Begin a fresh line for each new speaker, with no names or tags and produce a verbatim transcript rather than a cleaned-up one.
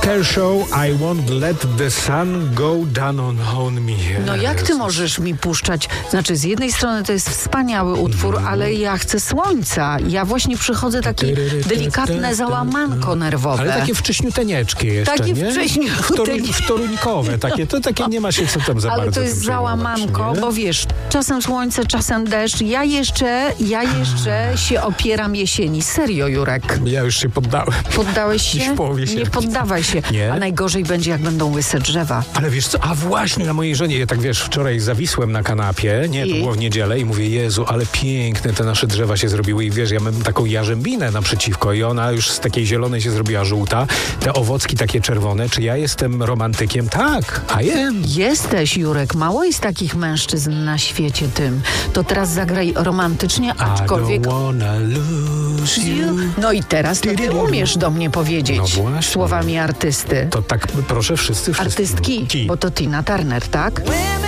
Kershaw, I won't let the sun go down on, on me.
No jak ty możesz mi puszczać? Znaczy, z jednej strony to jest wspaniały utwór, ale ja chcę słońca. Ja właśnie przychodzę takie delikatne załamanko nerwowe.
Ale takie wcześniuteńeczkie jeszcze,
Takie
nie?
wcześniuteńkie.
Wtoruńkowe takie. To takie nie ma się co tam za
Ale
bardzo
to jest
tym przejmować,
załamanko,
nie?
bo wiesz, czasem słońce, czasem deszcz. Ja jeszcze, ja jeszcze się opieram jesieni. Serio, Jurek.
Ja już się poddałem.
Poddałeś się?
Gdzieś w połowie się.
Nie poddawaj się.
Nie?
A najgorzej będzie, jak będą łyse drzewa.
Ale wiesz co, a właśnie na mojej żonie, ja tak wiesz, wczoraj zawisłem na kanapie, nie, to
I?
było w niedzielę i mówię, Jezu, ale piękne te nasze drzewa się zrobiły i wiesz, ja mam taką jarzębinę naprzeciwko i ona już z takiej zielonej się zrobiła żółta, te owocki takie czerwone, czy ja jestem romantykiem? Tak, I am.
Jesteś, Jurek. Mało jest takich mężczyzn na świecie tym. To teraz zagraj romantycznie, aczkolwiek...
I don't wanna lose you.
No i teraz to ty umiesz do mnie powiedzieć
No właśnie.
słowami artysty.
To tak proszę wszyscy, wszyscy.
Artystki,
Ci.
bo to Tina Turner, tak?